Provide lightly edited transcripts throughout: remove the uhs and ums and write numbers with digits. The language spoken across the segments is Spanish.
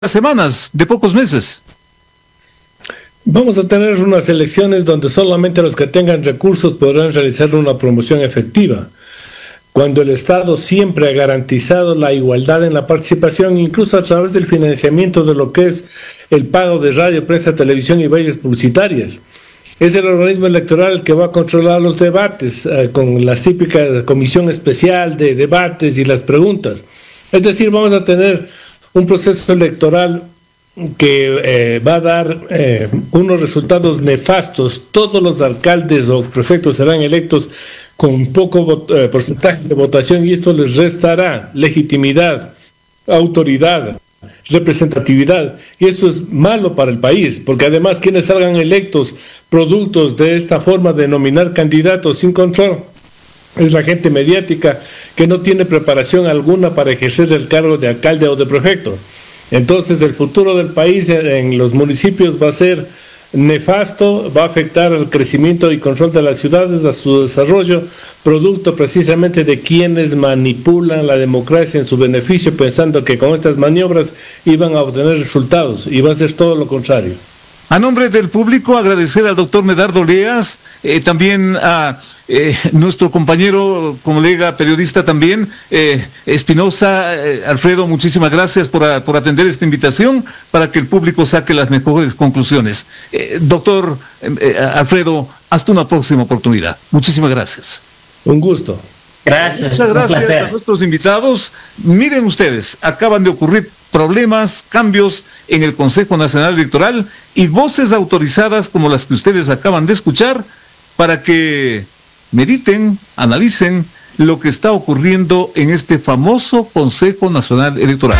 semanas, de pocos meses. Vamos a tener unas elecciones donde solamente los que tengan recursos podrán realizar una promoción efectiva, cuando el Estado siempre ha garantizado la igualdad en la participación, incluso a través del financiamiento de lo que es el pago de radio, prensa, televisión y vallas publicitarias. Es el organismo electoral que va a controlar los debates, con la típica comisión especial de debates y las preguntas. Es decir, vamos a tener un proceso electoral que va a dar unos resultados nefastos. Todos los alcaldes o prefectos serán electos con poco porcentaje de votación y esto les restará legitimidad, autoridad, representatividad, y eso es malo para el país, porque además quienes salgan electos productos de esta forma de nominar candidatos sin control es la gente mediática que no tiene preparación alguna para ejercer el cargo de alcalde o de prefecto. Entonces el futuro del país en los municipios va a ser nefasto, va a afectar al crecimiento y control de las ciudades, a su desarrollo, producto precisamente de quienes manipulan la democracia en su beneficio, pensando que con estas maniobras iban a obtener resultados, y va a ser todo lo contrario. A nombre del público, agradecer al doctor Medardo Leas, también a nuestro compañero, colega, periodista también, Espinosa. Alfredo, muchísimas gracias por atender esta invitación para que el público saque las mejores conclusiones. Doctor Alfredo, hasta una próxima oportunidad. Muchísimas gracias. Un gusto. Gracias. Muchas gracias a nuestros invitados. Miren ustedes, acaban de ocurrir problemas, cambios en el Consejo Nacional Electoral y voces autorizadas como las que ustedes acaban de escuchar para que mediten, analicen lo que está ocurriendo en este famoso Consejo Nacional Electoral.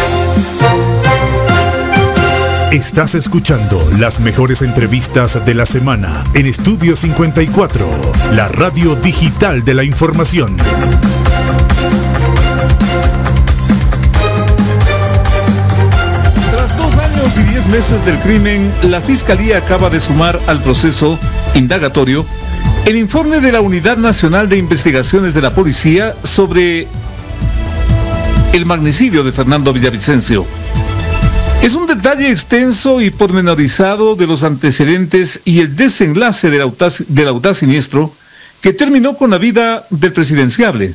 Estás escuchando las mejores entrevistas de la semana en Estudio 54, la radio digital de la información. Tras 2 años y 10 meses del crimen, la Fiscalía acaba de sumar al proceso indagatorio el informe de la Unidad Nacional de Investigaciones de la Policía sobre el magnicidio de Fernando Villavicencio. Es un detalle extenso y pormenorizado de los antecedentes y el desenlace del audaz siniestro que terminó con la vida del presidenciable.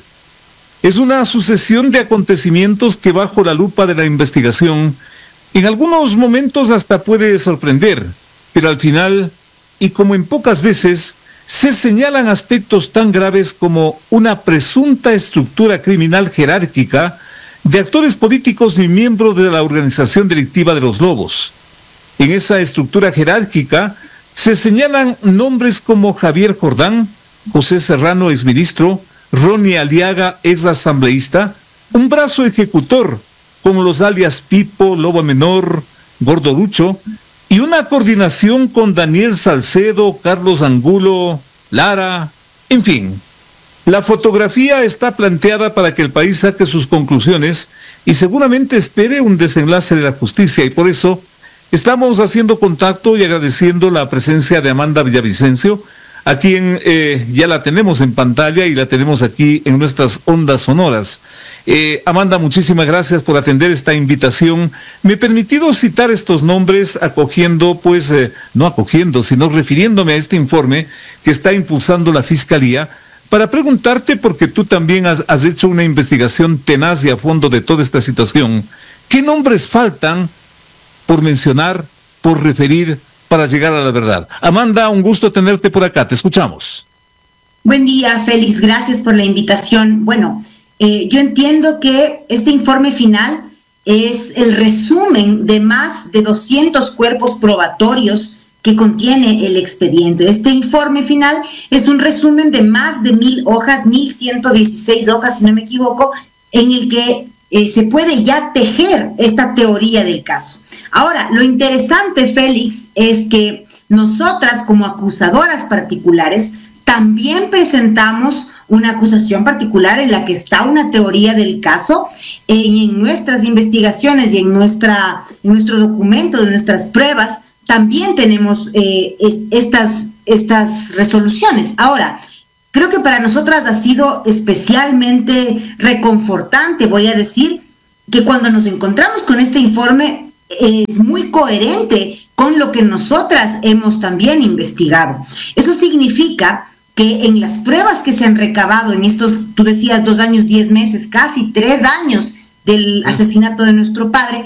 Es una sucesión de acontecimientos que bajo la lupa de la investigación en algunos momentos hasta puede sorprender, pero al final, y como en pocas veces, se señalan aspectos tan graves como una presunta estructura criminal jerárquica de actores políticos y miembros de la organización delictiva de los Lobos. En esa estructura jerárquica se señalan nombres como Javier Jordán, José Serrano, exministro, Ronnie Aliaga, exasambleísta, un brazo ejecutor, como los alias Pipo, Lobo Menor, Gordo Lucho, y una coordinación con Daniel Salcedo, Carlos Angulo, Lara, en fin. La fotografía está planteada para que el país saque sus conclusiones y seguramente espere un desenlace de la justicia, y por eso estamos haciendo contacto y agradeciendo la presencia de Amanda Villavicencio, a quien ya la tenemos en pantalla y la tenemos aquí en nuestras ondas sonoras. Amanda, muchísimas gracias por atender esta invitación. Me he permitido citar estos nombres acogiendo, no acogiendo, sino refiriéndome a este informe que está impulsando la Fiscalía, para preguntarte, porque tú también has hecho una investigación tenaz y a fondo de toda esta situación, ¿qué nombres faltan por mencionar, por referir, para llegar a la verdad? Amanda, un gusto tenerte por acá, te escuchamos. Buen día, Félix, gracias por la invitación. Bueno, yo entiendo que este informe final es el resumen de más de 200 cuerpos probatorios que contiene el expediente. Este informe final es un resumen de más de 1,000 hojas, 1,116 hojas, si no me equivoco, en el que se puede ya tejer esta teoría del caso. Ahora, lo interesante, Félix, es que nosotras como acusadoras particulares también presentamos una acusación particular en la que está una teoría del caso, y en nuestras investigaciones y en nuestro documento de nuestras pruebas también tenemos estas resoluciones. Ahora, creo que para nosotras ha sido especialmente reconfortante, voy a decir, que cuando nos encontramos con este informe es muy coherente con lo que nosotras hemos también investigado. Eso significa que en las pruebas que se han recabado en estos, tú decías 2 años, 10 meses, casi 3 años del asesinato de nuestro padre,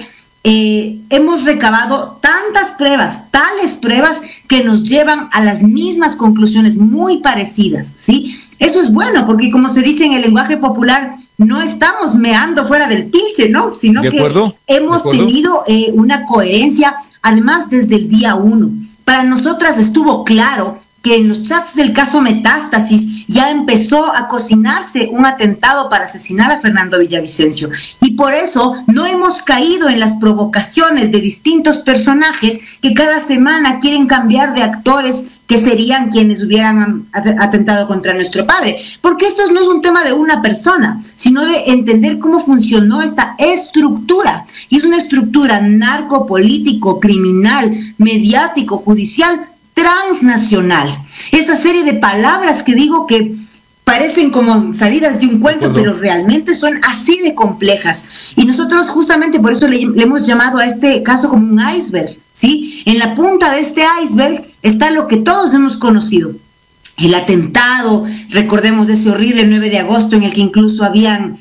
hemos recabado tantas pruebas, tales pruebas que nos llevan a las mismas conclusiones muy parecidas, ¿sí? Eso es bueno porque, como se dice en el lenguaje popular, no estamos meando fuera del pinche, ¿no? Sino que hemos tenido una coherencia, además desde el día 1. Para nosotras estuvo claro que en los chats del caso Metástasis ya empezó a cocinarse un atentado para asesinar a Fernando Villavicencio. Y por eso no hemos caído en las provocaciones de distintos personajes que cada semana quieren cambiar de actores que serían quienes hubieran atentado contra nuestro padre. Porque esto no es un tema de una persona, sino de entender cómo funcionó esta estructura. Y es una estructura narcopolítico, criminal, mediático, judicial, transnacional. Esta serie de palabras que digo que parecen como salidas de un cuento, pero realmente son así de complejas. Y nosotros justamente por eso le hemos llamado a este caso como un iceberg, ¿sí? En la punta de este iceberg está lo que todos hemos conocido. El atentado, recordemos ese horrible 9 de agosto en el que incluso habían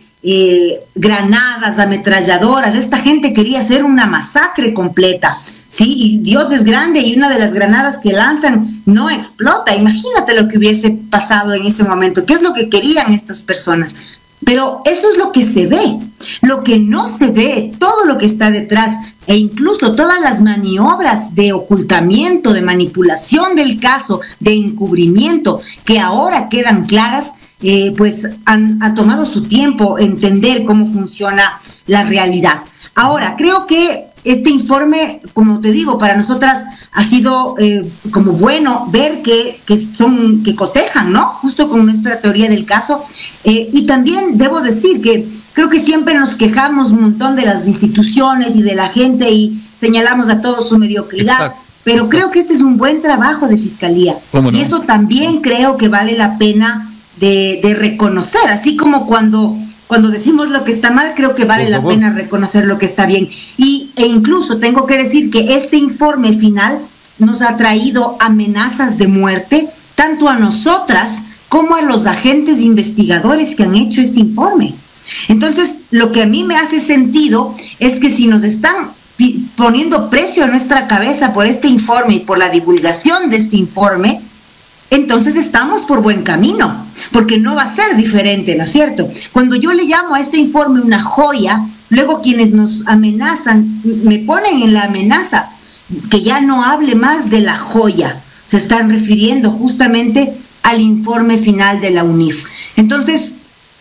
granadas, ametralladoras. Esta gente quería hacer una masacre completa. Sí, y Dios es grande y una de las granadas que lanzan no explota. Imagínate lo que hubiese pasado en ese momento. ¿Qué es lo que querían estas personas? Pero eso es lo que se ve. Lo que no se ve, todo lo que está detrás, e incluso todas las maniobras de ocultamiento, de manipulación del caso, de encubrimiento, que ahora quedan claras, pues ha tomado su tiempo entender cómo funciona la realidad. Ahora, creo que este informe, como te digo, para nosotras ha sido como bueno ver que cotejan, ¿no? Justo con nuestra teoría del caso. Y también debo decir que creo que siempre nos quejamos un montón de las instituciones y de la gente y señalamos a todos su mediocridad. Exacto. Pero creo que este es un buen trabajo de Fiscalía. ¿Cómo no? Y eso también creo que vale la pena de reconocer, así como cuando decimos lo que está mal, creo que vale la pena reconocer lo que está bien. E incluso tengo que decir que este informe final nos ha traído amenazas de muerte, tanto a nosotras como a los agentes investigadores que han hecho este informe. Entonces, lo que a mí me hace sentido es que si nos están poniendo precio a nuestra cabeza por este informe y por la divulgación de este informe, entonces estamos por buen camino, porque no va a ser diferente, ¿no es cierto? Cuando yo le llamo a este informe una joya, luego quienes nos amenazan, me ponen en la amenaza que ya no hable más de la joya. Se están refiriendo justamente al informe final de la UNIF. Entonces,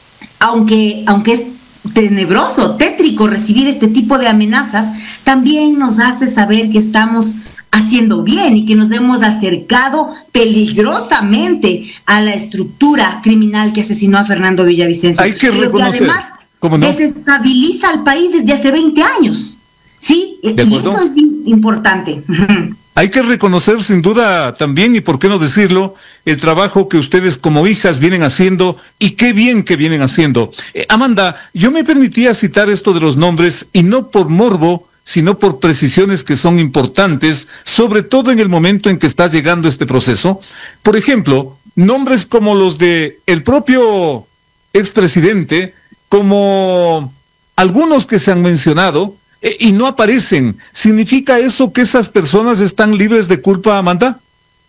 aunque es tenebroso, tétrico recibir este tipo de amenazas, también nos hace saber que estamos haciendo bien y que nos hemos acercado peligrosamente a la estructura criminal que asesinó a Fernando Villavicencio. Hay que reconocer, que además desestabiliza al país desde hace 20 años. ¿Sí? Y eso es importante. Hay que reconocer sin duda también, y por qué no decirlo, el trabajo que ustedes como hijas vienen haciendo, y qué bien que vienen haciendo. Amanda, yo me permitía citar esto de los nombres, y no por morbo, sino por precisiones que son importantes, sobre todo en el momento en que está llegando este proceso. Por ejemplo, nombres como los de el propio expresidente, como algunos que se han mencionado, y no aparecen. ¿Significa eso que esas personas están libres de culpa, Amanda?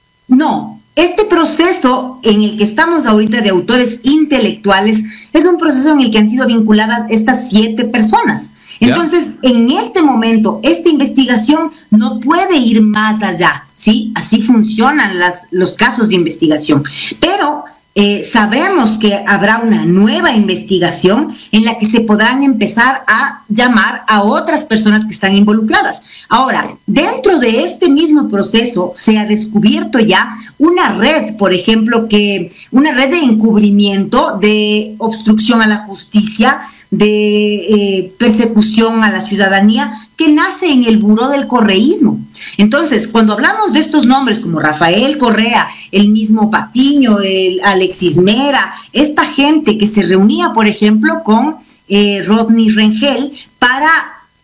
No. Este proceso en el que estamos ahorita de autores intelectuales es un proceso en el que han sido vinculadas estas 7 personas. Entonces, en este momento, esta investigación no puede ir más allá, ¿sí? Así funcionan los casos de investigación. Pero sabemos que habrá una nueva investigación en la que se podrán empezar a llamar a otras personas que están involucradas. Ahora, dentro de este mismo proceso se ha descubierto ya una red, por ejemplo, una red de encubrimiento, de obstrucción a la justicia, de persecución a la ciudadanía, que nace en el buró del correísmo. Entonces, cuando hablamos de estos nombres como Rafael Correa, el mismo Patiño, el Alexis Mera, esta gente que se reunía, por ejemplo, con Rodney Rengel para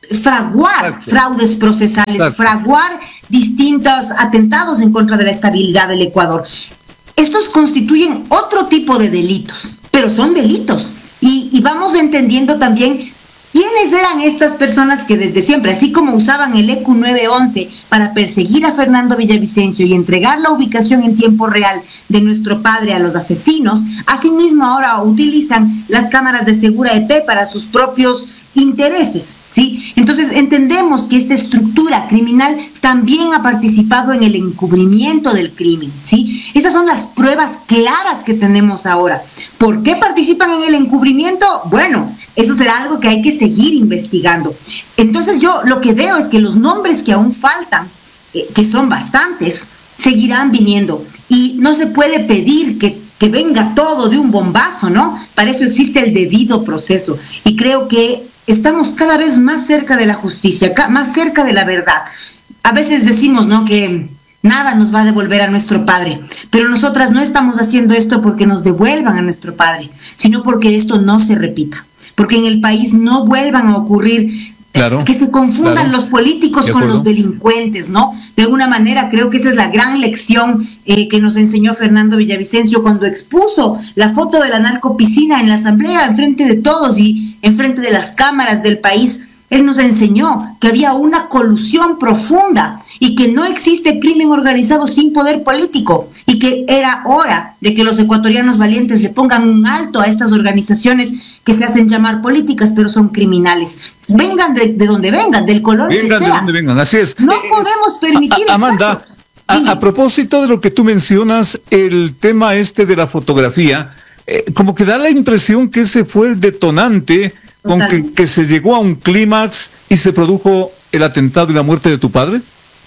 fraguar fraudes procesales, fraguar distintos atentados en contra de la estabilidad del Ecuador. Estos constituyen otro tipo de delitos, pero son delitos. Y vamos entendiendo también quiénes eran estas personas que desde siempre, así como usaban el EQ 911 para perseguir a Fernando Villavicencio y entregar la ubicación en tiempo real de nuestro padre a los asesinos, asimismo ahora utilizan las cámaras de Segura EP para sus propios intereses, ¿sí? Entonces entendemos que esta estructura criminal también ha participado en el encubrimiento del crimen, ¿sí? Esas son las pruebas claras que tenemos ahora. ¿Por qué participan en el encubrimiento? Bueno, eso será algo que hay que seguir investigando. Entonces yo lo que veo es que los nombres que aún faltan, que son bastantes, seguirán viniendo. Y no se puede pedir que venga todo de un bombazo, ¿no? Para eso existe el debido proceso. Y creo que estamos cada vez más cerca de la justicia, más cerca de la verdad. A veces decimos, ¿no?, que nada nos va a devolver a nuestro padre, pero nosotras no estamos haciendo esto porque nos devuelvan a nuestro padre, sino porque esto no se repita, porque en el país no vuelvan a ocurrir que se confundan los políticos con los delincuentes, ¿no? De alguna manera creo que esa es la gran lección que nos enseñó Fernando Villavicencio cuando expuso la foto de la narcopiscina en la asamblea, enfrente de todos y enfrente de las cámaras del país. Él nos enseñó que había una colusión profunda y que no existe crimen organizado sin poder político y que era hora de que los ecuatorianos valientes le pongan un alto a estas organizaciones que se hacen llamar políticas, pero son criminales. Vengan de donde vengan, del color que sea. Vengan de donde vengan, así es. No podemos permitir... Amanda, a propósito de lo que tú mencionas, el tema de la fotografía, como que da la impresión que ese fue el detonante con que se llegó a un clímax y se produjo el atentado y la muerte de tu padre.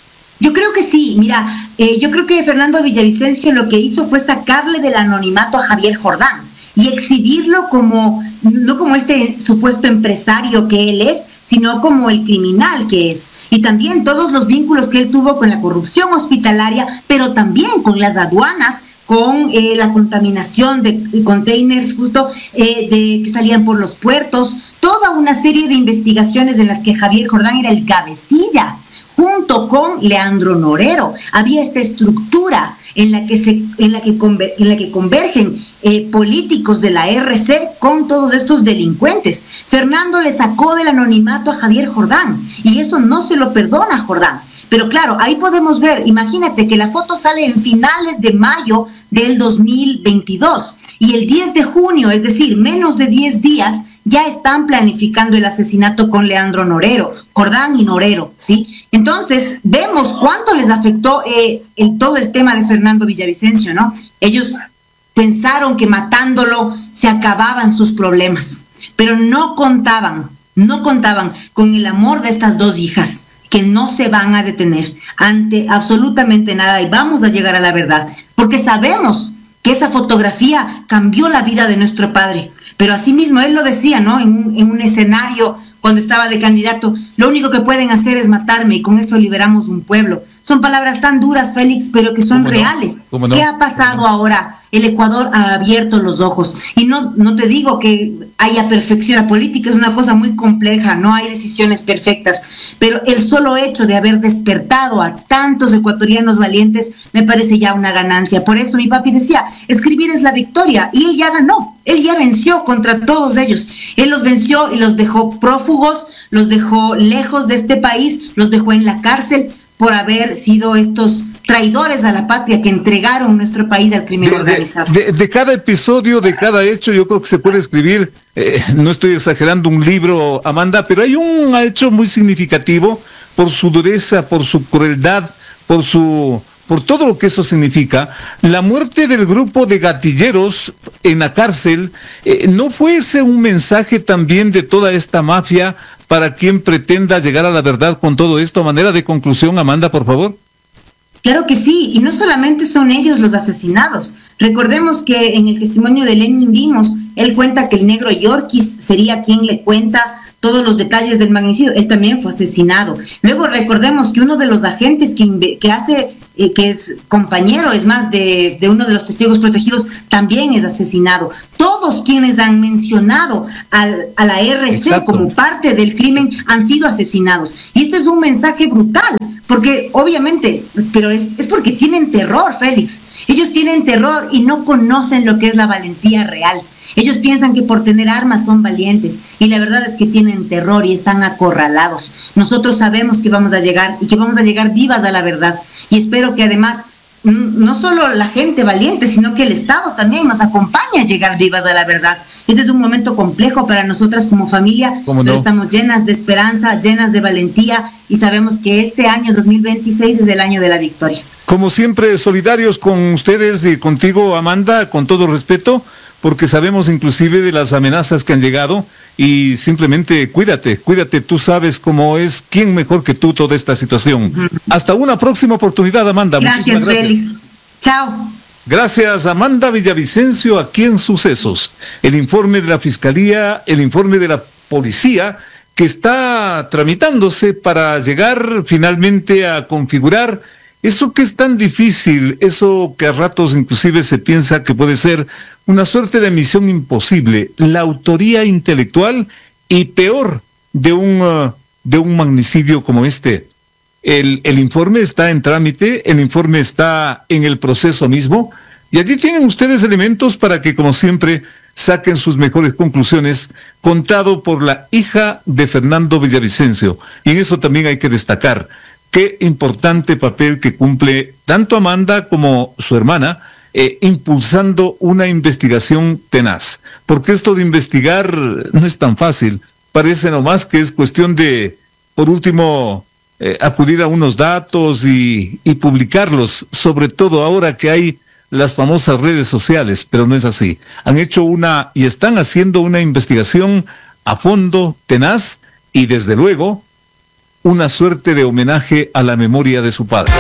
Yo creo que sí, mira, yo creo que Fernando Villavicencio lo que hizo fue sacarle del anonimato a Javier Jordán y exhibirlo como, no como este supuesto empresario que él es, sino como el criminal que es. Y también todos los vínculos que él tuvo con la corrupción hospitalaria, pero también con las aduanas, con la contaminación de containers justo que salían por los puertos, toda una serie de investigaciones en las que Javier Jordán era el cabecilla, junto con Leandro Norero. Había esta estructura en la que convergen políticos de la RC con todos estos delincuentes. Fernando le sacó del anonimato a Javier Jordán y eso no se lo perdona a Jordán. Pero claro, ahí podemos ver, imagínate que la foto sale en finales de mayo del 2022 y el 10 de junio, es decir, menos de 10 días, ya están planificando el asesinato con Leandro Norero, Jordán y Norero, ¿sí? Entonces, vemos cuánto les afectó todo el tema de Fernando Villavicencio, ¿no? Ellos pensaron que matándolo se acababan sus problemas, pero no contaban con el amor de estas dos hijas, que no se van a detener ante absolutamente nada y vamos a llegar a la verdad, porque sabemos que esa fotografía cambió la vida de nuestro padre, pero asimismo él lo decía, ¿no? En un escenario cuando estaba de candidato, lo único que pueden hacer es matarme y con eso liberamos un pueblo. Son palabras tan duras, Félix, pero que son reales. ¿Cómo no? ¿Qué ha pasado ahora? El Ecuador ha abierto los ojos. Y no te digo que haya perfección. La política es una cosa muy compleja, no hay decisiones perfectas. Pero el solo hecho de haber despertado a tantos ecuatorianos valientes me parece ya una ganancia. Por eso mi papi decía, escribir es la victoria. Y él ya ganó, él ya venció contra todos ellos. Él los venció y los dejó prófugos, los dejó lejos de este país, los dejó en la cárcel por haber sido estos traidores a la patria que entregaron nuestro país al crimen organizado. De cada episodio, de cada hecho, yo creo que se puede escribir, no estoy exagerando, un libro, Amanda, pero hay un hecho muy significativo por su dureza, por su crueldad, por todo lo que eso significa. La muerte del grupo de gatilleros en la cárcel, ¿no fuese un mensaje también de toda esta mafia para quien pretenda llegar a la verdad con todo esto? A manera de conclusión, Amanda, por favor. Claro que sí, y no solamente son ellos los asesinados. Recordemos que en el testimonio de Lenin vimos, él cuenta que el negro Yorkis sería quien le cuenta todos los detalles del magnicidio. Él también fue asesinado. Luego recordemos que uno de los agentes que es compañero, es más, de uno de los testigos protegidos, también es asesinado. Todos quienes han mencionado a la RC Exacto. como parte del crimen han sido asesinados. Y este es un mensaje brutal, porque obviamente, pero es porque tienen terror, Félix. Ellos tienen terror y no conocen lo que es la valentía real. Ellos piensan que por tener armas son valientes, y la verdad es que tienen terror y están acorralados. Nosotros sabemos que vamos a llegar, y que vamos a llegar vivas a la verdad, y espero que además no solo la gente valiente, sino que el Estado también nos acompañe a llegar vivas a la verdad. Este es un momento complejo para nosotras como familia, pero estamos llenas de esperanza, llenas de valentía, y sabemos que este año 2026 es el año de la victoria. Como siempre, solidarios con ustedes y contigo, Amanda, con todo respeto, porque sabemos inclusive de las amenazas que han llegado, y simplemente cuídate, tú sabes cómo es, quién mejor que tú toda esta situación. Hasta una próxima oportunidad, Amanda. Gracias, Félix. Chao. Gracias, Amanda Villavicencio, aquí en Sucesos. El informe de la Fiscalía, el informe de la Policía, que está tramitándose para llegar finalmente a configurar eso que es tan difícil, eso que a ratos inclusive se piensa que puede ser una suerte de misión imposible, la autoría intelectual y peor de un magnicidio como este. El informe está en trámite, el informe está en el proceso mismo, y allí tienen ustedes elementos para que, como siempre, saquen sus mejores conclusiones, contado por la hija de Fernando Villavicencio. Y en eso también hay que destacar qué importante papel que cumple tanto Amanda como su hermana, impulsando una investigación tenaz. Porque esto de investigar no es tan fácil. Parece nomás que es cuestión de, por último, acudir a unos datos y publicarlos, sobre todo ahora que hay las famosas redes sociales, pero no es así. Han hecho y están haciendo una investigación a fondo, tenaz, y desde luego una suerte de homenaje a la memoria de su padre.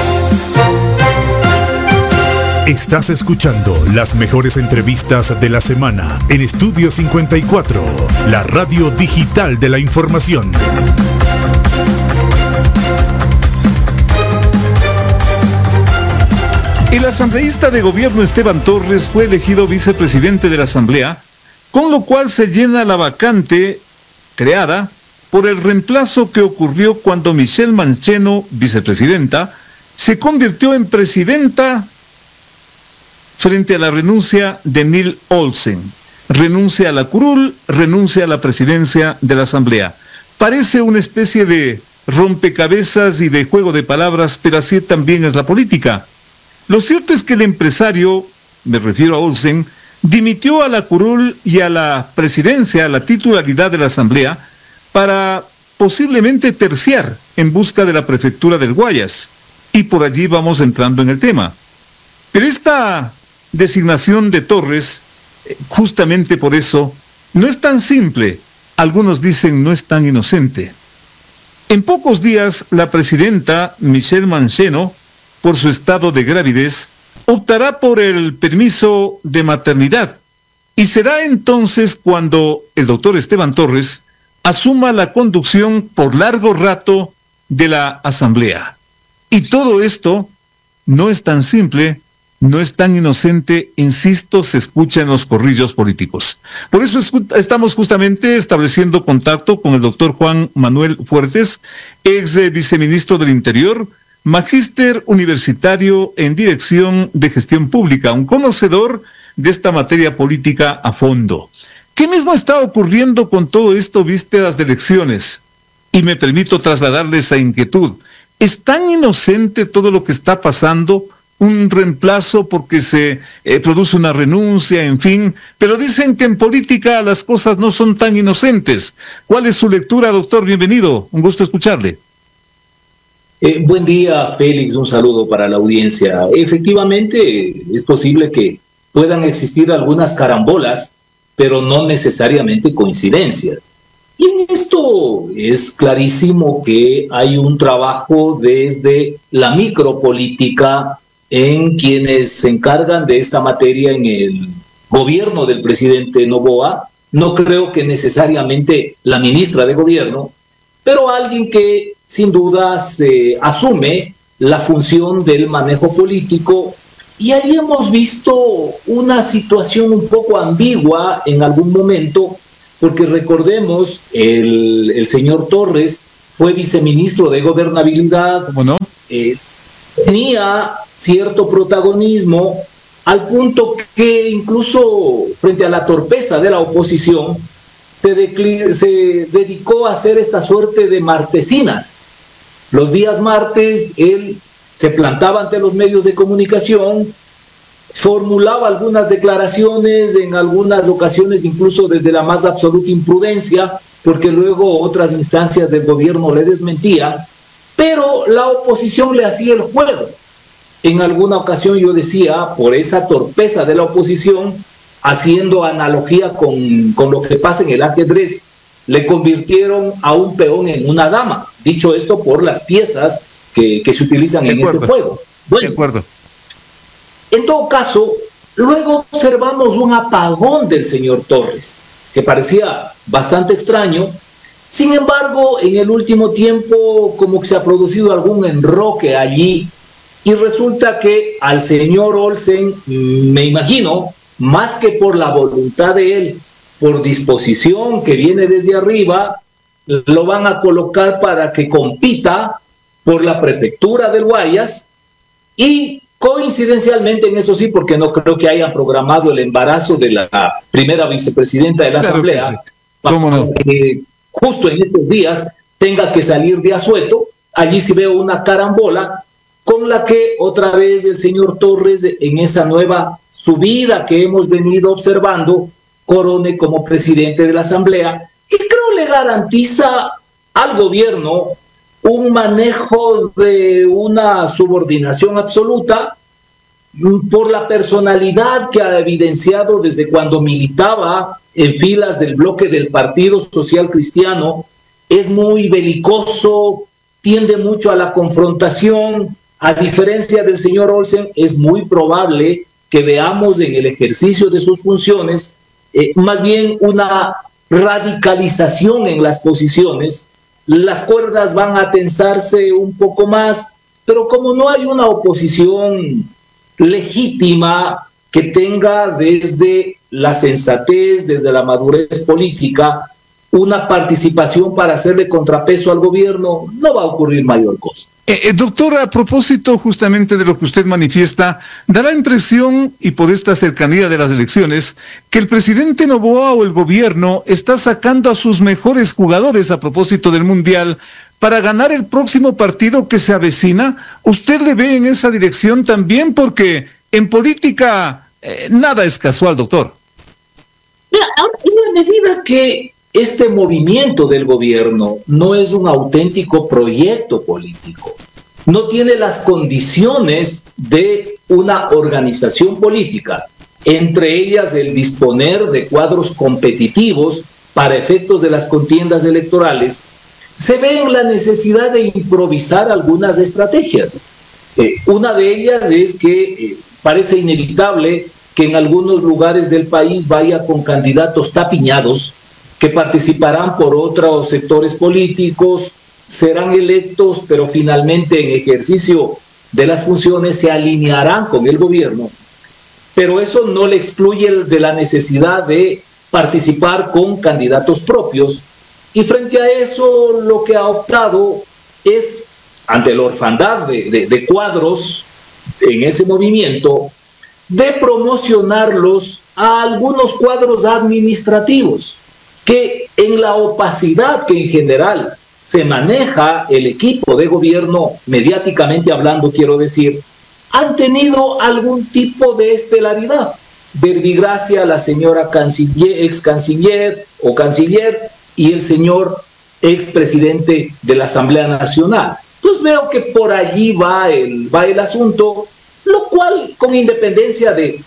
Estás escuchando las mejores entrevistas de la semana en Estudio 54, la radio digital de la información. El asambleísta de gobierno Esteban Torres fue elegido vicepresidente de la Asamblea, con lo cual se llena la vacante creada por el reemplazo que ocurrió cuando Michelle Mancheno, vicepresidenta, se convirtió en presidenta frente a la renuncia de Neil Olsen. Renuncia a la curul, renuncia a la presidencia de la Asamblea. Parece una especie de rompecabezas y de juego de palabras, pero así también es la política. Lo cierto es que el empresario, me refiero a Olsen, dimitió a la curul y a la presidencia, a la titularidad de la Asamblea, para posiblemente terciar en busca de la prefectura del Guayas. Y por allí vamos entrando en el tema. Pero esta designación de Torres, justamente por eso, no es tan simple. Algunos dicen no es tan inocente. En pocos días, la presidenta Michelle Mancheno, por su estado de gravidez, optará por el permiso de maternidad. Y será entonces cuando el doctor Esteban Torres asuma la conducción por largo rato de la Asamblea. Y todo esto no es tan simple, no es tan inocente, insisto, se escucha en los corrillos políticos. Por eso estamos justamente estableciendo contacto con el doctor Juan Manuel Fuertes, ex viceministro del Interior, magíster universitario en Dirección de Gestión Pública, un conocedor de esta materia política a fondo. ¿Qué mismo está ocurriendo con todo esto vísperas de elecciones? Y me permito trasladarle esa inquietud. ¿Es tan inocente todo lo que está pasando? Un reemplazo porque se produce una renuncia, en fin, pero dicen que en política las cosas no son tan inocentes. ¿Cuál es su lectura, doctor? Bienvenido, un gusto escucharle. Buen día, Félix, un saludo para la audiencia. Efectivamente, es posible que puedan existir algunas carambolas, pero no necesariamente coincidencias. Y en esto es clarísimo que hay un trabajo desde la micropolítica en quienes se encargan de esta materia en el gobierno del presidente Noboa, no creo que necesariamente la ministra de Gobierno, pero alguien que sin duda se asume la función del manejo político. Y ahí hemos visto una situación un poco ambigua en algún momento, porque recordemos, el señor Torres fue viceministro de Gobernabilidad, ¿cómo no? Tenía cierto protagonismo, al punto que incluso frente a la torpeza de la oposición, se dedicó a hacer esta suerte de martesinas. Los días martes él se plantaba ante los medios de comunicación, formulaba algunas declaraciones, en algunas ocasiones incluso desde la más absoluta imprudencia, porque luego otras instancias del gobierno le desmentían, pero la oposición le hacía el juego. En alguna ocasión yo decía, por esa torpeza de la oposición, haciendo analogía con lo que pasa en el ajedrez, le convirtieron a un peón en una dama. Dicho esto por las piezas que se utilizan en ese juego. Bueno, de acuerdo. En todo caso, luego observamos un apagón del señor Torres, que parecía bastante extraño. Sin embargo, en el último tiempo como que se ha producido algún enroque allí, y resulta que al señor Olsen, me imagino, más que por la voluntad de él, por disposición que viene desde arriba, lo van a colocar para que compita por la prefectura del Guayas, y coincidencialmente, en eso sí, porque no creo que hayan programado el embarazo de la primera vicepresidenta de la Asamblea, sí. ¿Cómo no? Para que justo en estos días tenga que salir de asueto. Allí sí veo una carambola con la que otra vez el señor Torres, en esa nueva subida que hemos venido observando, corone como presidente de la Asamblea, que creo le garantiza al gobierno un manejo de una subordinación absoluta por la personalidad que ha evidenciado desde cuando militaba en filas del bloque del Partido Social Cristiano. Es muy belicoso, tiende mucho a la confrontación. A diferencia del señor Olsen, es muy probable que veamos en el ejercicio de sus funciones más bien una radicalización en las posiciones. Las cuerdas van a tensarse un poco más, pero como no hay una oposición legítima que tenga desde la sensatez, desde la madurez política, una participación para hacerle contrapeso al gobierno, no va a ocurrir mayor cosa. Doctor, a propósito justamente de lo que usted manifiesta, da la impresión, y por esta cercanía de las elecciones, que el presidente Noboa o el gobierno está sacando a sus mejores jugadores a propósito del Mundial para ganar el próximo partido que se avecina. ¿Usted le ve en esa dirección también? Porque en política nada es casual, doctor. Mira, ahora, en la medida que este movimiento del gobierno no es un auténtico proyecto político, no tiene las condiciones de una organización política, entre ellas el disponer de cuadros competitivos para efectos de las contiendas electorales, se ve en la necesidad de improvisar algunas estrategias. Una de ellas es que parece inevitable que en algunos lugares del país vaya con candidatos tapiñados que participarán por otros sectores políticos, serán electos, pero finalmente en ejercicio de las funciones se alinearán con el gobierno. Pero eso no le excluye de la necesidad de participar con candidatos propios. Y frente a eso, lo que ha optado es, ante la orfandad de cuadros en ese movimiento, de promocionarlos a algunos cuadros administrativos, que en la opacidad que en general se maneja el equipo de gobierno, mediáticamente hablando, quiero decir, han tenido algún tipo de estelaridad. Verbigracia, la señora ex canciller o canciller, y el señor expresidente de la Asamblea Nacional. Entonces veo que por allí va el asunto, lo cual, con independencia de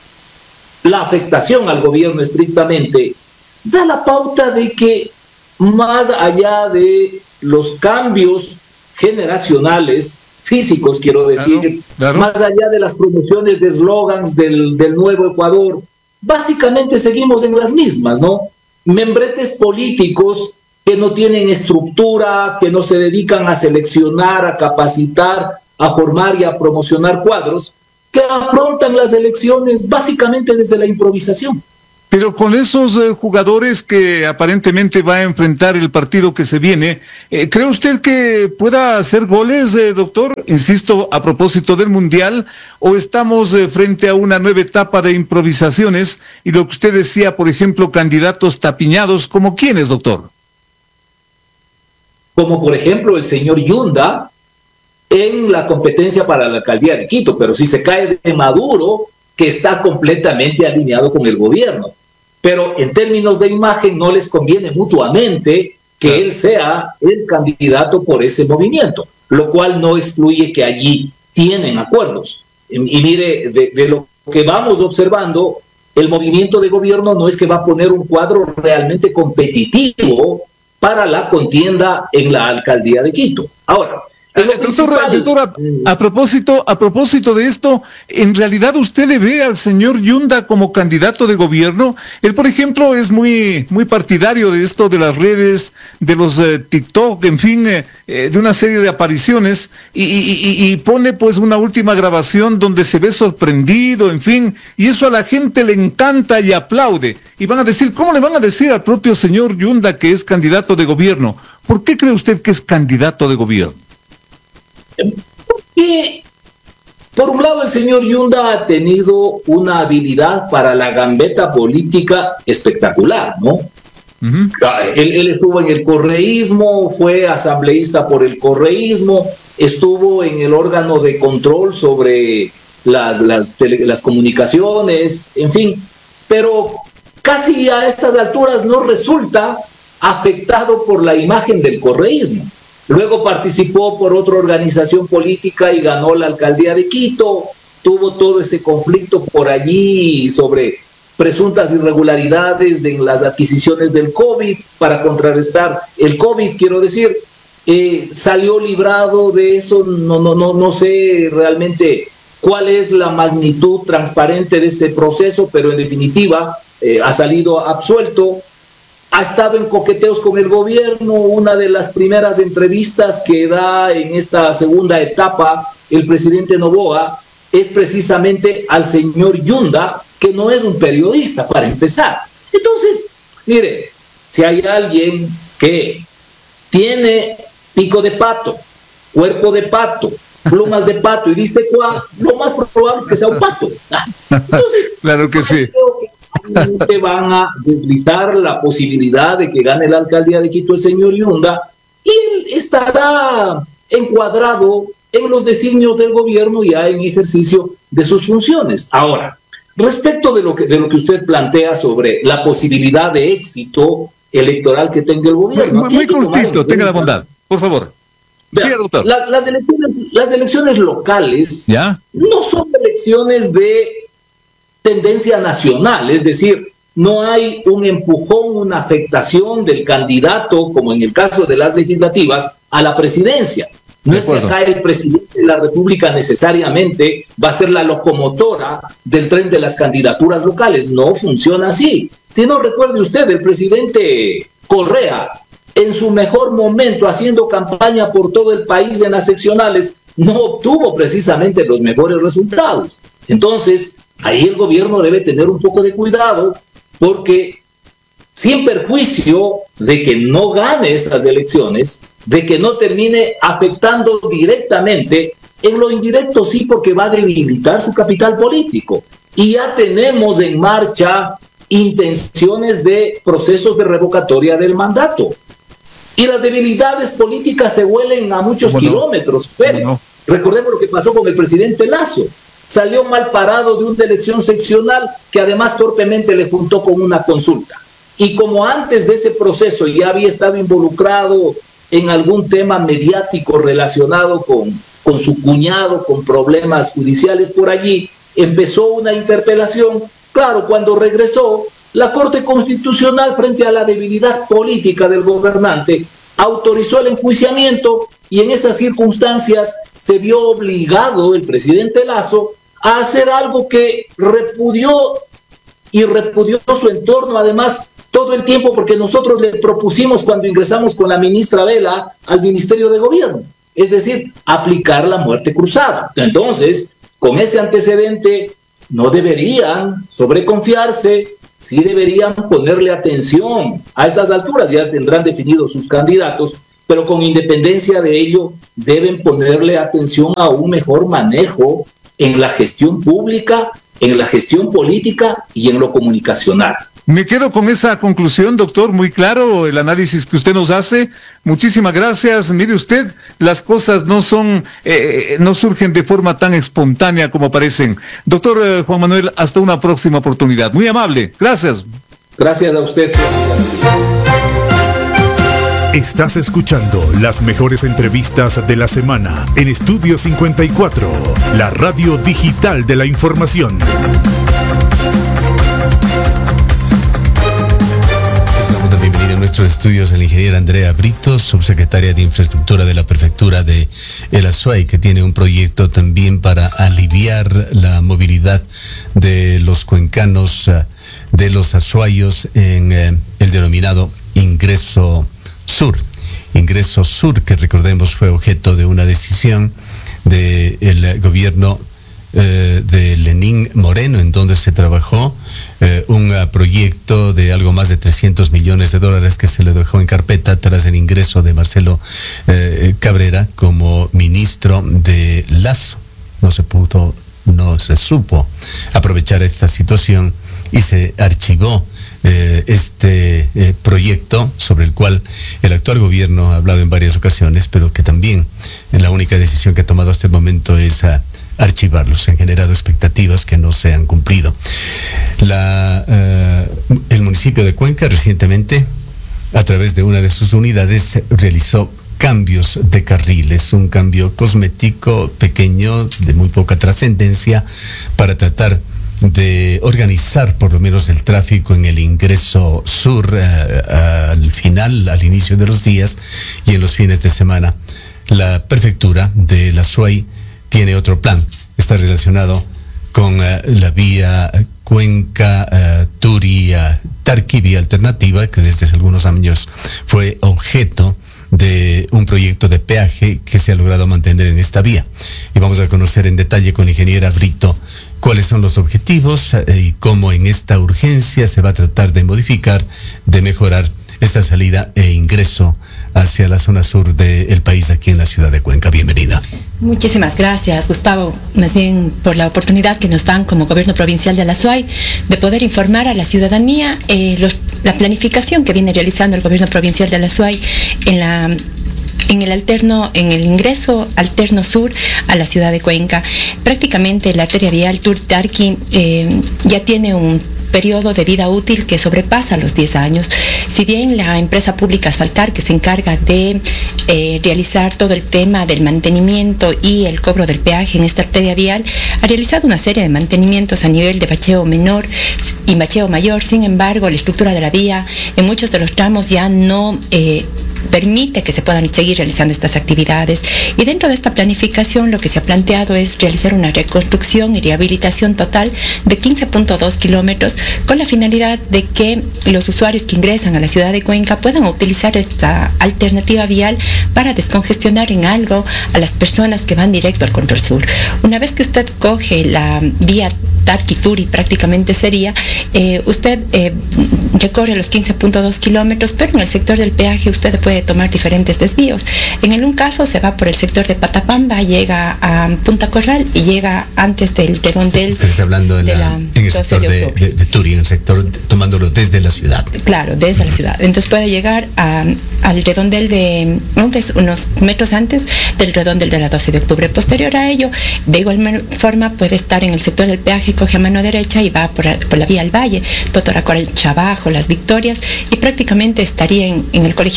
la afectación al gobierno estrictamente, da la pauta de que más allá de los cambios generacionales, físicos quiero decir, claro. más allá de las promociones de eslogans del nuevo Ecuador, básicamente seguimos en las mismas, ¿no? Membretes políticos que no tienen estructura, que no se dedican a seleccionar, a capacitar, a formar y a promocionar cuadros, que afrontan las elecciones básicamente desde la improvisación. Pero con esos jugadores que aparentemente va a enfrentar el partido que se viene, ¿cree usted que pueda hacer goles, doctor? Insisto, a propósito del Mundial, ¿o estamos frente a una nueva etapa de improvisaciones y lo que usted decía, por ejemplo, candidatos tapiñados, ¿como quiénes, doctor? Como por ejemplo el señor Yunda en la competencia para la alcaldía de Quito, pero si se cae de Maduro, que está completamente alineado con el gobierno. Pero en términos de imagen no les conviene mutuamente que él sea el candidato por ese movimiento, lo cual no excluye que allí tienen acuerdos. Y mire, de lo que vamos observando, el movimiento de gobierno no es que va a poner un cuadro realmente competitivo para la contienda en la alcaldía de Quito. Ahora, doctora, a propósito de esto, ¿en realidad usted le ve al señor Yunda como candidato de gobierno? Él, por ejemplo, es muy partidario de esto de las redes, de los TikTok, en fin, de una serie de apariciones, y pone pues una última grabación donde se ve sorprendido, en fin, y eso a la gente le encanta y aplaude. Y van a decir, ¿cómo le van a decir al propio señor Yunda que es candidato de gobierno? ¿Por qué cree usted que es candidato de gobierno? Porque, por un lado, el señor Yunda ha tenido una habilidad para la gambeta política espectacular, ¿no? Uh-huh. Él estuvo en el correísmo, fue asambleísta por el correísmo, estuvo en el órgano de control sobre las comunicaciones, en fin, pero casi a estas alturas no resulta afectado por la imagen del correísmo. Luego participó por otra organización política y ganó la alcaldía de Quito. Tuvo todo ese conflicto por allí sobre presuntas irregularidades en las adquisiciones del COVID para contrarrestar el COVID, quiero decir. Salió librado de eso, no sé realmente cuál es la magnitud transparente de ese proceso, pero en definitiva ha salido absuelto. Ha estado en coqueteos con el gobierno. Una de las primeras entrevistas que da en esta segunda etapa el presidente Noboa es precisamente al señor Yunda, que no es un periodista, para empezar. Entonces, mire, si hay alguien que tiene pico de pato, cuerpo de pato, plumas de pato y dice cuá, lo más probable es que sea un pato. Entonces, claro que sí. Te van a deslizar la posibilidad de que gane la alcaldía de Quito el señor Yunda y él estará encuadrado en los designios del gobierno ya en ejercicio de sus funciones. Ahora, respecto de lo que usted plantea sobre la posibilidad de éxito electoral que tenga el gobierno. Muy cortito, tenga la bondad, por favor. Sí, doctor. Las elecciones locales ¿ya? No son elecciones de tendencia nacional, es decir, no hay un empujón, una afectación del candidato, como en el caso de las legislativas, a la presidencia. No es que acá el presidente de la República necesariamente va a ser la locomotora del tren de las candidaturas locales. No funciona así. Si no, recuerde usted, el presidente Correa, en su mejor momento, haciendo campaña por todo el país en las seccionales, no obtuvo precisamente los mejores resultados. Entonces, ahí el gobierno debe tener un poco de cuidado, porque sin perjuicio de que no gane esas elecciones, de que no termine afectando directamente, en lo indirecto sí, porque va a debilitar su capital político. Y ya tenemos en marcha intenciones de procesos de revocatoria del mandato. Y las debilidades políticas se huelen a muchos kilómetros, Pérez. Recordemos lo que pasó con el presidente Lasso. Salió mal parado de una elección seccional que además torpemente le juntó con una consulta. Y como antes de ese proceso ya había estado involucrado en algún tema mediático relacionado con su cuñado, con problemas judiciales por allí, empezó una interpelación. Claro, cuando regresó, la Corte Constitucional, frente a la debilidad política del gobernante, autorizó el enjuiciamiento, y en esas circunstancias se vio obligado el presidente Lasso a hacer algo que repudió y repudió su entorno, además, todo el tiempo, porque nosotros le propusimos cuando ingresamos con la ministra Vela al Ministerio de Gobierno, es decir, aplicar la muerte cruzada. Entonces, con ese antecedente, no deberían sobreconfiarse, sí deberían ponerle atención. A estas alturas ya tendrán definidos sus candidatos, pero con independencia de ello, deben ponerle atención a un mejor manejo en la gestión pública, en la gestión política y en lo comunicacional. Me quedo con esa conclusión, doctor, muy claro el análisis que usted nos hace. Muchísimas gracias. Mire usted, las cosas no surgen de forma tan espontánea como parecen. Doctor Juan Manuel, hasta una próxima oportunidad. Muy amable. Gracias. Gracias a usted. Estás escuchando las mejores entrevistas de la semana en Estudio 54, la radio digital de la información. Bienvenida a nuestros estudios a la ingeniera Andrea Brito, subsecretaria de Infraestructura de la Prefectura de El Azuay, que tiene un proyecto también para aliviar la movilidad de los cuencanos, de los azuayos en el denominado Ingreso Sur. Ingreso Sur, que recordemos fue objeto de una decisión del gobierno de Lenín Moreno, en donde se trabajó un proyecto de algo más de $300 millones que se le dejó en carpeta tras el ingreso de Marcelo Cabrera como ministro de Lazo. No se supo aprovechar esta situación y se archivó este proyecto, sobre el cual el actual gobierno ha hablado en varias ocasiones, pero que también la única decisión que ha tomado hasta el momento es archivarlos. Se han generado expectativas que no se han cumplido. El municipio de Cuenca recientemente, a través de una de sus unidades, realizó cambios de carriles, un cambio cosmético pequeño, de muy poca trascendencia, para tratar de organizar por lo menos el tráfico en el Ingreso Sur al inicio de los días y en los fines de semana. La prefectura de El Azuay tiene otro plan, está relacionado con la vía Cuenca-Turi-Tarqui, vía alternativa, que desde hace algunos años fue objeto de un proyecto de peaje que se ha logrado mantener en esta vía. Y vamos a conocer en detalle con la ingeniera Brito cuáles son los objetivos y cómo en esta urgencia se va a tratar de modificar, de mejorar esta salida e ingreso hacia la zona sur del país, aquí en la ciudad de Cuenca. Bienvenida. Muchísimas gracias, Gustavo, más bien por la oportunidad que nos dan como gobierno provincial de El Azuay de poder informar a la ciudadanía la planificación que viene realizando el gobierno provincial de El Azuay en el ingreso alterno sur a la ciudad de Cuenca. Prácticamente la arteria vial Turi-Tarqui ya tiene un periodo de vida útil que sobrepasa los 10 años. Si bien la empresa pública Asfaltar, que se encarga de realizar todo el tema del mantenimiento y el cobro del peaje en esta arteria vial, ha realizado una serie de mantenimientos a nivel de bacheo menor y bacheo mayor. Sin embargo, la estructura de la vía en muchos de los tramos ya no permite que se puedan seguir realizando estas actividades. Y dentro de esta planificación lo que se ha planteado es realizar una reconstrucción y rehabilitación total de 15.2 kilómetros con la finalidad de que los usuarios que ingresan a la ciudad de Cuenca puedan utilizar esta alternativa vial para descongestionar en algo a las personas que van directo al Control Sur. Una vez que usted coge la vía Tarqui-Turi, prácticamente sería, usted recorre los 15.2 kilómetros, pero en el sector del peaje usted puede tomar diferentes desvíos. En un caso se va por el sector de Patapamba, llega a Punta Corral y llega antes del redondel. Estás hablando en el sector de Turi, en el sector tomándolo desde la ciudad. Claro, desde la ciudad. Entonces puede llegar al redondel de unos metros antes del redondel de la 12 de octubre. Posterior a ello, de igual forma puede estar en el sector del peaje, coge a mano derecha y va por la vía al Valle, Totoracoral, Chabajo, Las Victorias, y prácticamente estaría en el Colegio Garay.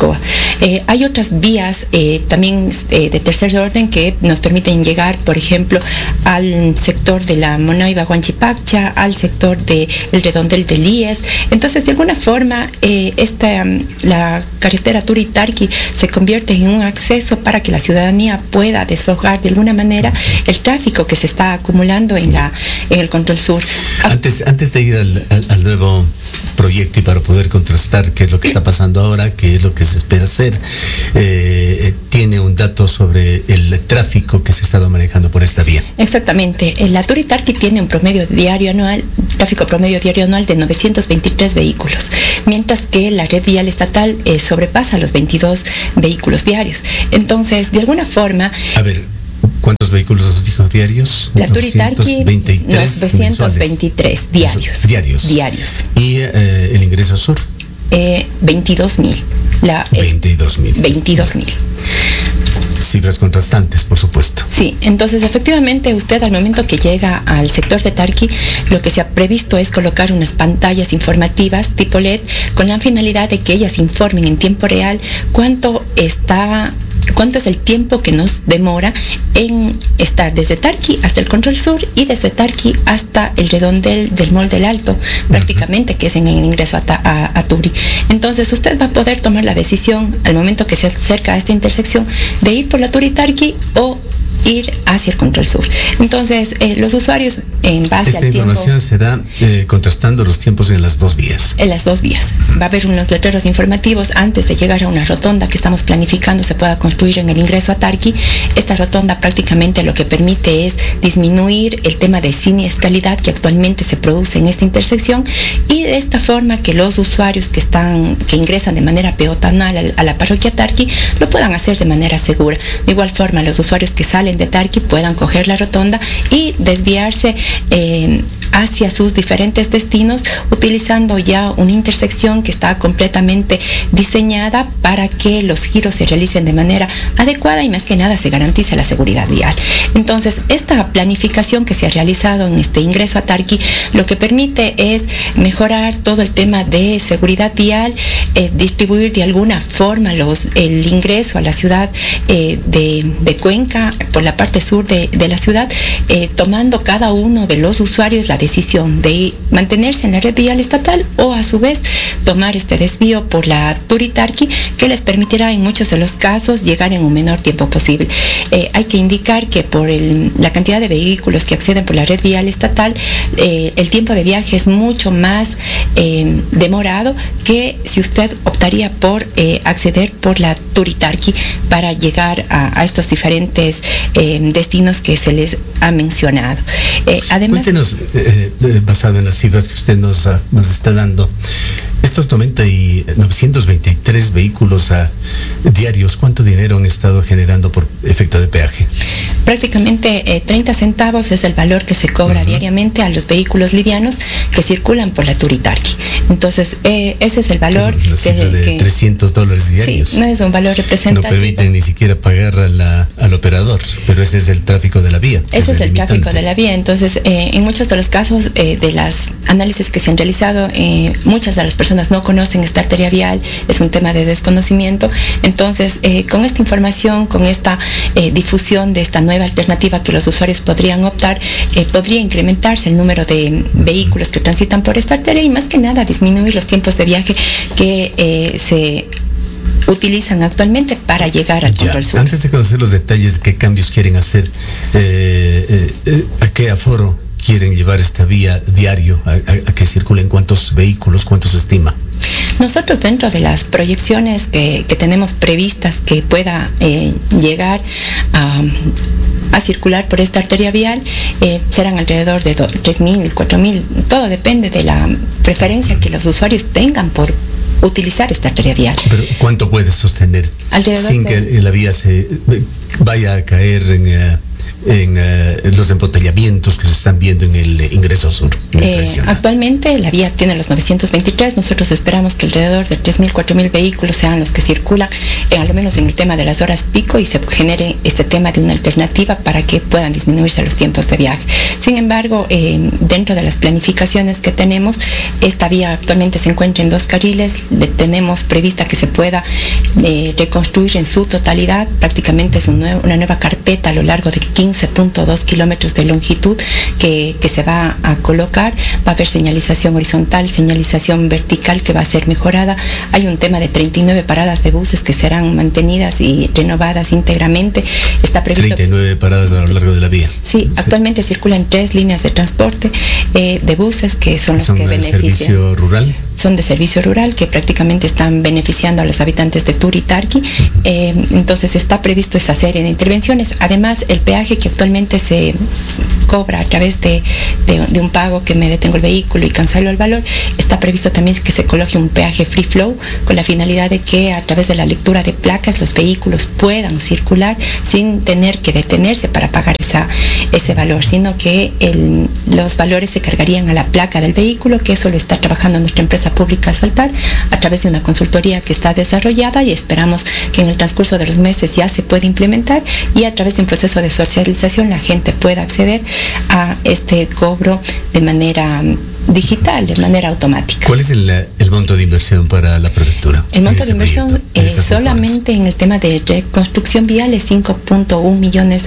Piscoa. Hay otras vías también de tercer orden que nos permiten llegar, por ejemplo, al sector de la Monoiba Huanchipacha, al sector del redondel del IES. Entonces, de alguna forma, la carretera Turi-Tarqui se convierte en un acceso para que la ciudadanía pueda desfogar de alguna manera el tráfico que se está acumulando en el Control Sur. Antes de ir al nuevo proyecto y para poder contrastar qué es lo que está pasando ahora, qué es lo que se espera hacer, tiene un dato sobre el tráfico que se ha estado manejando por esta vía. Exactamente. La Turi-Tarqui tiene un tráfico promedio diario anual de 923 vehículos, mientras que la red vial estatal sobrepasa los 22 vehículos diarios. Entonces, de alguna forma... A ver, ¿cuántos vehículos nos dijo diarios? La Turi-Tarqui, 923 diarios. Diarios. ¿Y el ingreso sur? 22.000. 22.000. Cifras contrastantes, por supuesto. Sí, entonces efectivamente usted al momento que llega al sector de Tarqui, lo que se ha previsto es colocar unas pantallas informativas tipo LED con la finalidad de que ellas informen en tiempo real cuánto es el tiempo que nos demora en estar desde Tarqui hasta el Control Sur y desde Tarqui hasta el redondel del Mall del Alto, prácticamente, que es en el ingreso a Turi. Entonces usted va a poder tomar la decisión al momento que se acerca a esta intersección de ir por la Turi-Tarqui o ir hacia el Control Sur. Entonces, los usuarios, en base esta al tiempo... Esta información se da contrastando los tiempos en las dos vías. En las dos vías. Va a haber unos letreros informativos antes de llegar a una rotonda que estamos planificando se pueda construir en el ingreso a Tarqui. Esta rotonda prácticamente lo que permite es disminuir el tema de siniestralidad que actualmente se produce en esta intersección, y de esta forma que los usuarios que ingresan de manera peatonal a la parroquia Tarqui lo puedan hacer de manera segura. De igual forma, los usuarios que salen de Tarqui puedan coger la rotonda y desviarse hacia sus diferentes destinos, utilizando ya una intersección que está completamente diseñada para que los giros se realicen de manera adecuada y más que nada se garantice la seguridad vial. Entonces, esta planificación que se ha realizado en este ingreso a Tarqui lo que permite es mejorar todo el tema de seguridad vial, distribuir de alguna forma el ingreso a la ciudad de Cuenca por la parte sur de la ciudad, tomando cada uno de los usuarios la decisión de mantenerse en la red vial estatal o a su vez tomar este desvío por la Turi-Tarqui, que les permitirá en muchos de los casos llegar en un menor tiempo posible. Hay que indicar que por la cantidad de vehículos que acceden por la red vial estatal, el tiempo de viaje es mucho más demorado que si usted optaría por acceder por la Turi-Tarqui para llegar a estos diferentes destinos que se les ha mencionado. Además, cuéntenos, basado en las cifras que usted nos está dando, estos 923 vehículos diarios, ¿cuánto dinero han estado generando por efecto de peaje? Prácticamente 30 centavos es el valor que se cobra diariamente a los vehículos livianos que circulan por la Turi-Tarqui. Entonces, ese es el valor. La cifra de $300 diarios. Sí, no es un valor representativo. No permiten ni siquiera pagar al operador, pero ese es el tráfico de la vía. Ese es el tráfico de la vía. Entonces, en muchos de los casos de las análisis que se han realizado, muchas de las personas no conocen esta arteria vial, es un tema de desconocimiento. Entonces, con esta información, con esta difusión de esta nueva alternativa que los usuarios podrían optar, podría incrementarse el número de vehículos que transitan por esta arteria y más que nada disminuir los tiempos de viaje que se utilizan actualmente para llegar al Control Sur. Antes de conocer los detalles, qué cambios quieren hacer, a qué aforo quieren llevar esta vía diario, a que circulen, cuántos vehículos, cuántos se estima. Nosotros, dentro de las proyecciones que tenemos previstas que pueda llegar a circular por esta arteria vial, serán alrededor de 3.000, 4.000, todo depende de la preferencia que los usuarios tengan por utilizar esta arteria vial. Pero ¿cuánto puede sostener alrededor sin que la vía se vaya a caer los embotellamientos que se están viendo en el ingreso sur? Actualmente la vía tiene los 923, nosotros esperamos que alrededor de 3.000, 4.000 vehículos sean los que circulan, al menos en el tema de las horas pico, y se genere este tema de una alternativa para que puedan disminuirse los tiempos de viaje. Sin embargo, dentro de las planificaciones que tenemos, esta vía actualmente se encuentra en 2 carriles, tenemos prevista que se pueda reconstruir en su totalidad, prácticamente es una nueva carpeta a lo largo de 15.2 kilómetros de longitud que se va a colocar, va a haber señalización horizontal, señalización vertical que va a ser mejorada, hay un tema de 39 paradas de buses que serán mantenidas y renovadas íntegramente, está previsto 39 paradas a lo largo de la vía. Sí, actualmente circulan 3 líneas de transporte de buses que son los que benefician. ¿Servicio rural? Son de servicio rural que prácticamente están beneficiando a los habitantes de Turi y Tarqui. Entonces está previsto esa serie de intervenciones. Además, el peaje que actualmente se cobra a través de un pago que me detengo el vehículo y cancelo el valor, está previsto también que se coloque un peaje free flow con la finalidad de que a través de la lectura de placas los vehículos puedan circular sin tener que detenerse para pagar ese valor, sino que los valores se cargarían a la placa del vehículo, que eso lo está trabajando nuestra empresa pública Asfaltar a través de una consultoría que está desarrollada y esperamos que en el transcurso de los meses ya se pueda implementar y a través de un proceso de socialización la gente pueda acceder a este cobro de manera digital, de manera automática. ¿Cuál es el monto de inversión para la prefectura? El monto de inversión solamente en el tema de reconstrucción vial es $5.1 millones.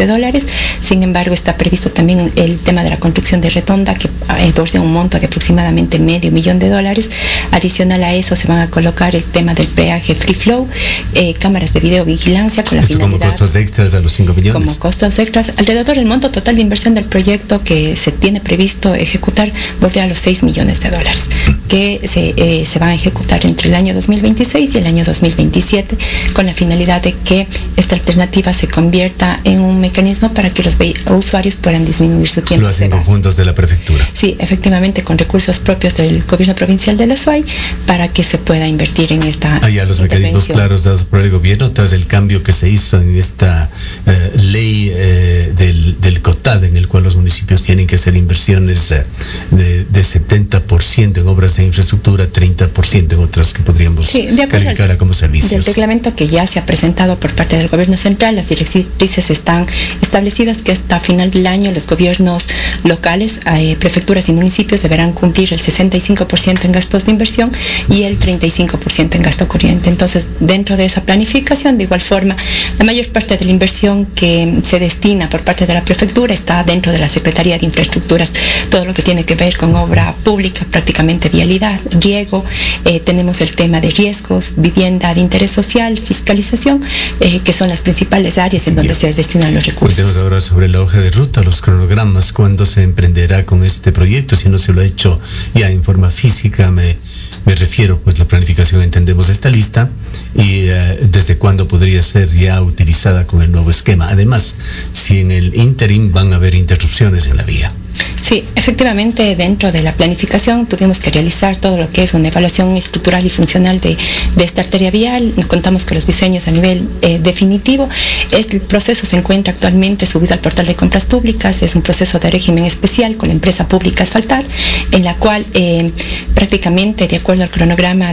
Sin embargo, está previsto también el tema de la construcción de rotonda que borde un monto de aproximadamente $500,000. Adicional a eso se van a colocar el tema del peaje free flow, cámaras de videovigilancia con la finalidad. ¿Como costos extras a los 5 millones? Como costos extras. Alrededor del monto total de inversión del proyecto que se tiene previsto ejecutar bordea los $6 millones que se van a ejecutar entre el año 2026 y el año 2027 con la finalidad de que esta alternativa se convierta en un mecanismo para que los usuarios puedan disminuir su tiempo. ¿Lo hacen con fondos de la prefectura? Sí, efectivamente, con recursos propios del gobierno provincial de la SUAY para que se pueda invertir en esta Hay los mecanismos claros dados por el gobierno tras el cambio que se hizo en esta ley del COTAD, en el cual los municipios tienen que hacer inversiones de 70% en obras de infraestructura, 30% en otras que podríamos calificar como servicios. Del reglamento que ya se ha presentado por parte del gobierno central, las directrices están establecidas que hasta final del año los gobiernos locales, prefecturas y municipios deberán cumplir el 65% en gastos de inversión y el 35% en gasto corriente. Entonces, dentro de esa planificación, de igual forma, la mayor parte de la inversión que se destina por parte de la prefectura está dentro de la Secretaría de Infraestructuras, todo lo que tiene que ver con obra pública, prácticamente vialidad, riego, tenemos el tema de riesgos, vivienda de interés social, fiscalización, que son las principales áreas en donde se destinan los recursos. Cuéntenos ahora sobre la hoja de ruta, los cronogramas, cuándo se emprenderá con este proyecto, si no se lo ha hecho ya en forma física, me refiero, pues la planificación, entendemos esta lista, y desde cuándo podría ser ya utilizada con el nuevo esquema. Además, si en el ínterin van a haber interrupciones en la vía. Sí, efectivamente, dentro de la planificación tuvimos que realizar todo lo que es una evaluación estructural y funcional de esta arteria vial. Contamos con los diseños a nivel definitivo. Este proceso se encuentra actualmente subido al portal de compras públicas. Es un proceso de régimen especial con la empresa pública Asfaltar, en la cual prácticamente, de acuerdo al cronograma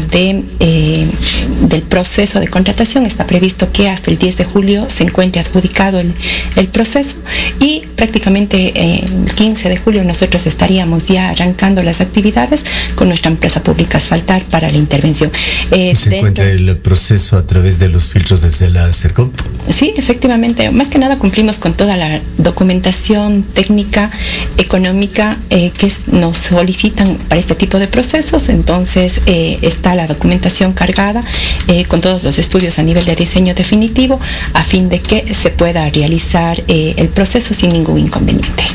del proceso de contratación, está previsto que hasta el 10 de julio se encuentre adjudicado el proceso y prácticamente el 15 de julio nosotros estaríamos ya arrancando las actividades con nuestra empresa pública Asfaltar para la intervención. ¿Se encuentra el proceso a través de los filtros desde la SERCOP? Sí, efectivamente. Más que nada cumplimos con toda la documentación técnica, económica que nos solicitan para este tipo de procesos. Entonces está la documentación cargada con todos los estudios a nivel de diseño definitivo a fin de que se pueda realizar el proceso sin ningún inconveniente.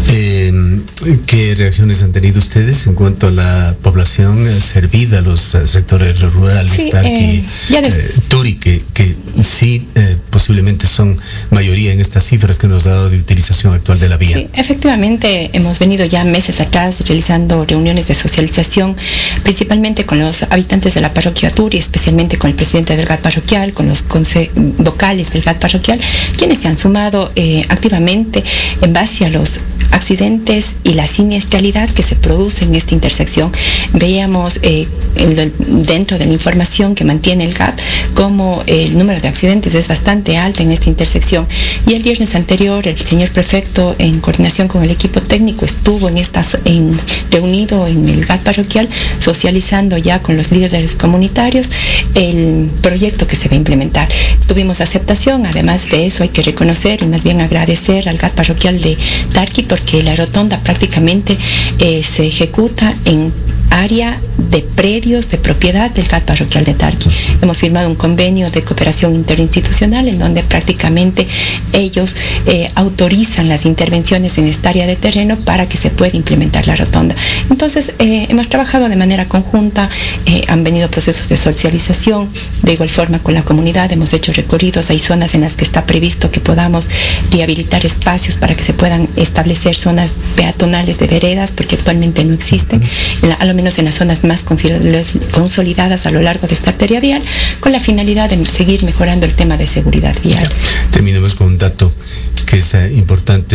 ¿Qué reacciones han tenido ustedes en cuanto a la población servida, los sectores rurales, Sí, Tarqui, Turi, que sí posiblemente son mayoría en estas cifras que nos ha dado de utilización actual de la vía? Sí, efectivamente hemos venido ya meses atrás realizando reuniones de socialización, principalmente con los habitantes de la parroquia Turi, especialmente con el presidente del GAT parroquial, con los vocales del GAT parroquial, quienes se han sumado activamente en base a los accidentes y la siniestralidad que se produce en esta intersección. Veíamos dentro de la información que mantiene el GAT como el número de accidentes es bastante alto en esta intersección, y el viernes anterior el señor prefecto, en coordinación con el equipo técnico, estuvo reunido en el GAT parroquial socializando ya con los líderes comunitarios el proyecto que se va a implementar. Tuvimos aceptación. Además de eso, hay que reconocer y más bien agradecer al GAT parroquial de Tarqui, porque la rotonda prácticamente se ejecuta en área de predios de propiedad del GAT parroquial de Tarqui. Hemos firmado un convenio de cooperación interinstitucional en donde prácticamente ellos autorizan las intervenciones en esta área de terreno para que se pueda implementar la rotonda. Entonces, hemos trabajado de manera conjunta, han venido procesos de socialización, de igual forma con la comunidad, hemos hecho recorridos, hay zonas en las que está previsto que podamos rehabilitar espacios para que se puedan establecer zonas peatonales de veredas, porque actualmente no existen, a lo menos en las zonas más consolidadas a lo largo de esta arteria vial, con la finalidad de seguir mejorando el tema de seguridad vial. Terminemos con un dato que es importante.